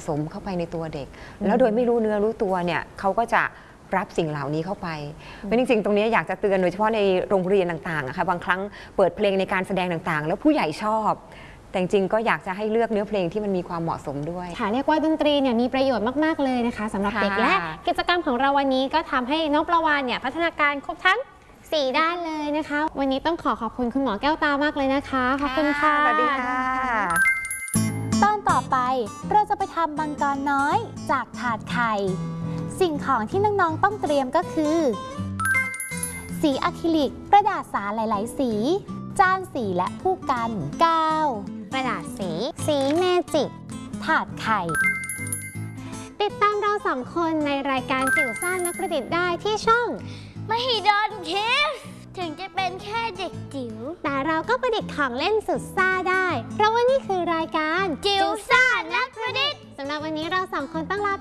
สมเข้าไปในตัวเด็กแล้วโดยไม่รู้เนื้อรู้ตัวเนี่ยเขาก็จะรับสิ่งเหล่านี้เข้าไปเพราะจริงๆตรงนี้อยากจะเตือนโดยเฉพาะในโรงเรียนต่างๆนะคะบางครั้งเปิดเพลงในการแสดงต่างๆแล้วผู้ใหญ่ชอบแต่จริงๆก็อยากจะให้เลือกเนื้อเพลงที่มันมีความเหมาะสมด้วยค่ะเรียกว่าดนตรีเนี่ยมีประโยชน์มากๆเลยนะคะสำหรับเด็กและกิจกรรมของเราวันนี้ก็ทำให้น้องปลาวาฬเนี่ยพัฒนาการครบทั้ง4 ด้านเลยนะคะวันนี้ต้องขอบคุณคุณหมอแก้วตามากเลยนะคะขอบคุณค่ะสวัสดีค่ะตอนต่อไปเราจะไปทำมังกรน้อยจากถาดไข่สิ่งของที่น้องๆต้องเตรียมก็คือสีอะคริลิกกระดาษสาหลายๆสีจานสีและผู้กันกาวกระดาษสีเมจิกถาดไข่ติดตามเรา2 คนในรายการจิ๋วซ่านักประดิษฐ์ได้ที่ช่องมหิดลคิดถึงจะเป็นแค่เด็กจิ๋วแต่เราก็ประดิษฐ์ของเล่นสุดซ่าได้เพราะว่านี่คือรายการจิ๋วซ่านักประดิษฐ์สำหรับวันนี้เรา2 คนต้องลา